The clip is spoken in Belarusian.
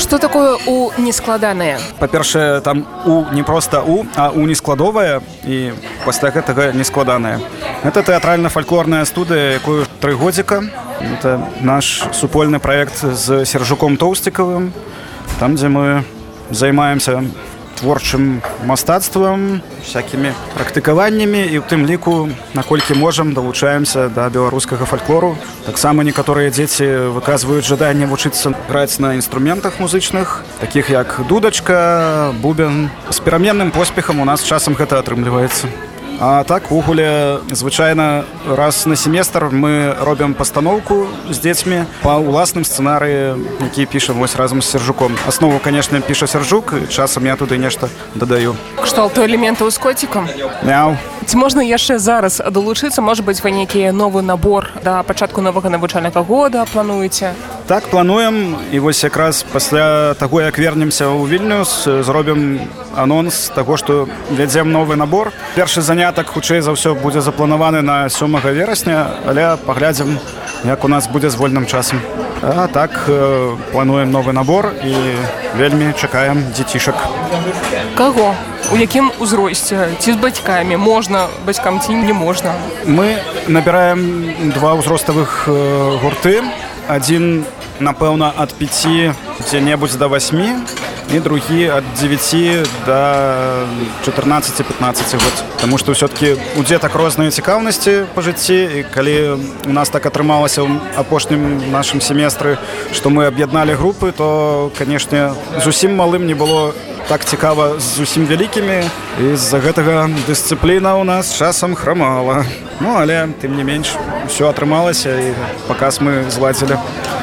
Что такое у нескладанае? Па-першае, там у не проста у, а у нескладовая і пасля гэтага нескладанае. Это тэатральна-фальклорная студыя, якую 3 годзіка. Это наш супольны праект з Сержуком Тоўсцікавым, там, дзе мы займаемся творчым мастацтвам, всякімі практыкаваннямі і ў тым ліку, наколькі можам, далучаемся да беларускага фальклору. Таксама некаторыя дзеці выказваюць жаданне вучыцца граць на інструментах музычных, такіх як дудачка, бубен. З пераменным поспехам у нас часам гэта атрымліваецца. А так, увогуле, звычайна раз на семестр мы робім пастаноўку з дзецьмі па ўласным сцэнарыі, які пішам вось разам з Сержуком. Аснову, конечно, піша Сержук, часам я туды нешта дадаю. Кшталту элементаў з коцікам? Мяу. Ці можна яшчэ зараз далучыцца? Можа быць, вы нейкі новы набор да пачатку новага навучальнага года плануеце? Так, плануем. І вось якраз пасля таго, як вернемся ў Вільнюс, зробім анонс таго, што вядзем новы набор. Першы занятак, хутчэй за ўсё, будзе запланаваны на 7 верасня, але паглядзім, як у нас будзе з вольным часам. А так, плануем новы набор і вельмі чакаем дзецішак. Каго? У якім узросце? Ці з бацькамі? Можна бацькам ці не можна? Мы набіраем 2 ўзроставых гурты. Адзін, напэўна, ад 5 дзе-небудзь да 8, і другі ад 9 да 14-15 год. Таму што ўсё-такі у дзетак розныя цікаўнасці па жыцці, і калі у нас так атрымалася ў апошнім нашым семестры, што мы аб'ядналі групы, то, канешне, зусім малым не было так цікава з зусім вялікімі, і з-за гэтага дысцыпліна ў нас часам храмала. Ну, але, тым не менш, усё атрымалася, і паказ мы зладзілі.